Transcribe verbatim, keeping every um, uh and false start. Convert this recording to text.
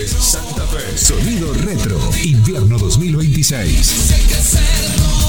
Santa Fe. Sonido Retro, invierno dos mil veintiséis.